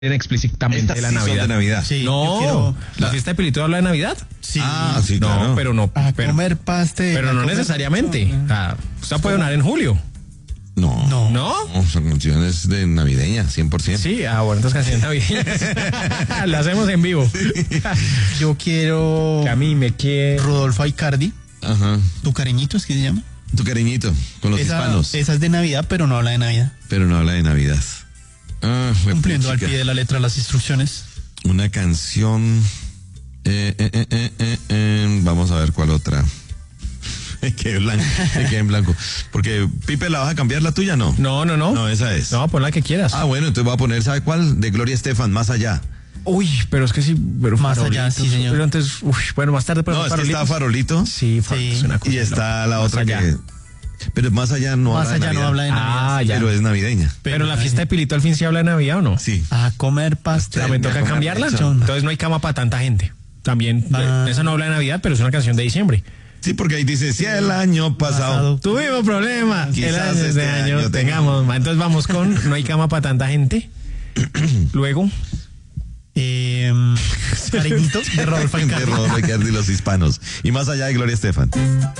explícitamente de la Estas sí son Navidad. de Navidad. Sí, No, yo quiero la fiesta de Pilito habla de Navidad. sí, Sí, No, claro. pero no. a Pero, comer pastel. pero a no comer necesariamente. mucho. O sea, usted puede donar en julio. No. No. ¿No? No, son canciones de navideña, 100%. Sí, bueno, entonces canciones navideñas. La hacemos en vivo. Yo quiero Que a mí me quiere. Rodolfo Aicardi, Ajá. tu cariñito, ¿es que se llama? Tu cariñito, con los hispanos. Esa es de Navidad, pero no habla de Navidad. Pero no habla de Navidad. Cumpliendo al chica. pie de la letra las instrucciones. Una canción. Vamos a ver cuál otra. Me quedé en blanco. Porque, Pipe, ¿la vas a cambiar la tuya? No. No. No, esa es. No, pon la que quieras. Ah, bueno, entonces voy a poner, ¿sabe cuál? De Gloria Estefan, Más Allá. Uy, pero es que sí, pero Más allá, Farolitos, sí, señor. Pero antes, bueno, más tarde, pero No, es que está Farolitos. Farolito. Sí, Farolitos, Sí. una cosa Y está la Más otra allá. que. Pero Más Allá no Más habla de allá no Navidad. habla de Navidad. Ah, ya. Pero es navideña. Pero la fiesta de Pilito al fin sí habla de Navidad, ¿o no? Sí. A comer pastel. Ah, ¿me toca comer cambiarla? lechón. Entonces no hay cama para tanta gente. También, esa no habla de Navidad, pero es una canción de diciembre. Sí, porque ahí dice, si el año pasado. Tuvimos problemas. Quizás El este año año tengamos más. Entonces vamos con No hay cama para tanta gente. Luego, Cariñito de Rodolfo De Aicardi. Rodolfo Aicardi y los hispanos. Y Más Allá de Gloria Estefan.